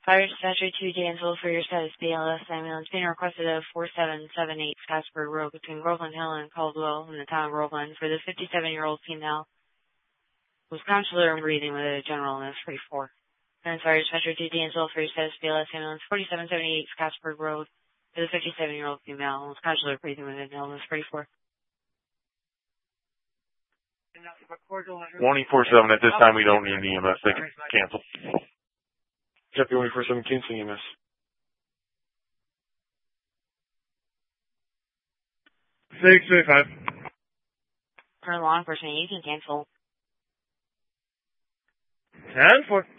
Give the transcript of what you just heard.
Fire dispatcher to Dansville for your status BLS ambulance being requested at 4778 Scottsburg Road between Groveland Hill and Caldwell in the town of Groveland for the 57-year-old female who's consular and breathing with a general illness 44. And fire dispatcher to Dansville for your status BLS ambulance 4778 Scottsburg Road for the 57-year-old female who's consular breathing with an illness 44. Warning 47, at this time we don't need an EMS. They can cancel. Deputy 147, cancel EMS. 625. For law enforcement, you can cancel. 10-4.